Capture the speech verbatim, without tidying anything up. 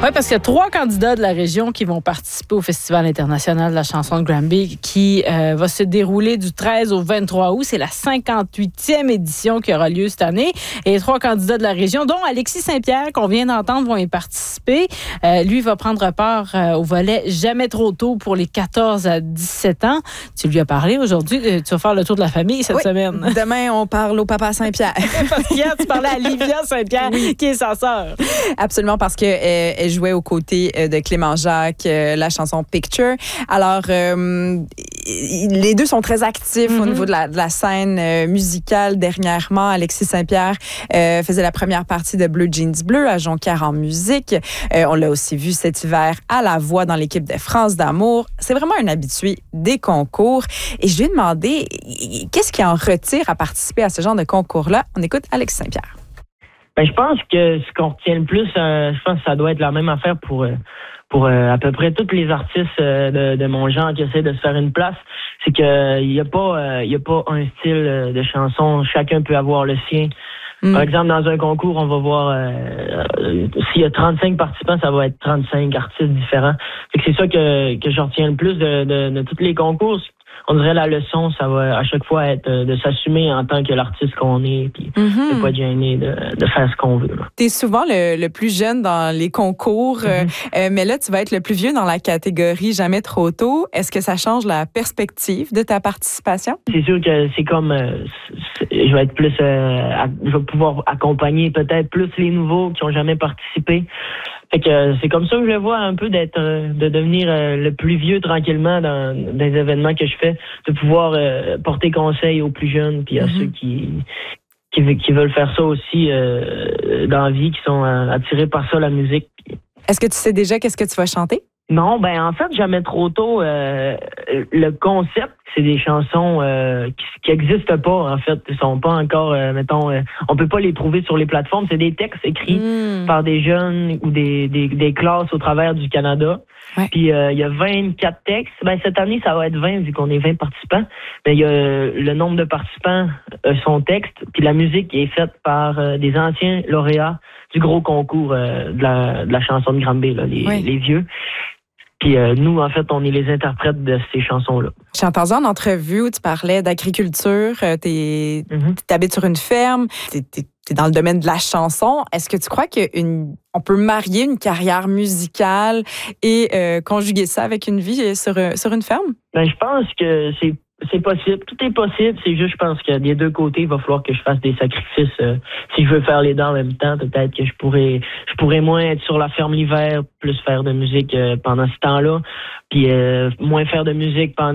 Oui, parce qu'il y a trois candidats de la région qui vont participer au Festival international de la chanson de Granby qui euh, va se dérouler du treize au vingt-trois août. C'est la cinquante-huitième édition qui aura lieu cette année. Et les trois candidats de la région, dont Alexis Saint-Pierre, qu'on vient d'entendre, vont y participer. Euh, lui va prendre part euh, au volet Jamais trop tôt pour les quatorze à dix-sept ans. Tu lui as parlé aujourd'hui. Tu vas faire le tour de la famille cette oui, semaine. Demain, on parle au papa Saint-Pierre. Parce qu'hier, tu parlais à Livia Saint-Pierre, oui, qui est sa sœur. Absolument, parce que euh, elle jouait aux côtés de Clément Jacques, euh, la chanson Picture. Alors, euh, les deux sont très actifs mm-hmm. au niveau de la, de la scène euh, musicale. Dernièrement, Alexis Saint-Pierre euh, faisait la première partie de Bleu Jeans Bleu à Jonquière en musique. Euh, on l'a aussi vu cet hiver à la voix dans l'équipe de France d'amour. C'est vraiment un habitué des concours. Et je lui ai demandé qu'est-ce qui en retire à participer à ce genre de concours-là. On écoute Alexis Saint-Pierre. Ben, je pense que ce qu'on retient le plus, euh, je pense que ça doit être la même affaire pour euh, pour euh, à peu près tous les artistes euh, de, de mon genre qui essaient de se faire une place. C'est que il y a pas euh, il y a pas un style de chanson. Chacun peut avoir le sien. Mm. Par exemple, dans un concours, on va voir euh, euh, s'il y a trente-cinq participants, ça va être trente-cinq artistes différents. Fait que c'est ça que que je retiens le plus de, de, de tous les concours. On dirait la leçon, ça va à chaque fois être de s'assumer en tant que l'artiste qu'on est, puis mm-hmm. de pas être gêné de, de faire ce qu'on veut. Tu es souvent le, le plus jeune dans les concours, mm-hmm. euh, mais là, tu vas être le plus vieux dans la catégorie Jamais trop tôt. Est-ce que ça change la perspective de ta participation? C'est sûr que c'est comme, euh, c'est, je vais être plus, euh, à, je vais pouvoir accompagner peut-être plus les nouveaux qui ont jamais participé. Fait que c'est comme ça que je le vois un peu d'être, euh, de devenir euh, le plus vieux tranquillement dans, dans les événements que je fais, de pouvoir euh, porter conseil aux plus jeunes puis à mm-hmm. ceux qui, qui qui veulent faire ça aussi euh, dans la vie, qui sont euh, attirés par ça, la musique. Est-ce que tu sais déjà qu'est-ce que tu vas chanter? Non, ben en fait, Jamais trop tôt. Euh, le concept, c'est des chansons euh, qui, qui existent pas, en fait. Ils sont pas encore, euh, mettons, euh, on peut pas les trouver sur les plateformes. C'est des textes écrits mm. par des jeunes ou des, des, des classes au travers du Canada. Ouais. Puis il euh, y a vingt-quatre textes. Ben cette année, ça va être vingt vu qu'on est vingt participants. Mais il y a euh, le nombre de participants, euh, son texte, puis la musique est faite par euh, des anciens lauréats du gros concours euh, de, la, de la chanson de Granby, là, les, ouais. les vieux. Puis euh, nous, en fait, on est les interprètes de ces chansons-là. J'ai entendu en entrevue où tu parlais d'agriculture, euh, t'es, mm-hmm. t'habites sur une ferme, t'es, t'es, t'es dans le domaine de la chanson. Est-ce que tu crois qu'on peut marier une carrière musicale et euh, conjuguer ça avec une vie sur, sur une ferme? Ben, je pense que c'est C'est possible, tout est possible. C'est juste, je pense que des deux côtés, il va falloir que je fasse des sacrifices. Euh, si je veux faire les deux en même temps, peut-être que je pourrais, je pourrais moins être sur la ferme l'hiver, plus faire de musique euh, pendant ce temps-là, puis euh, moins faire de musique pendant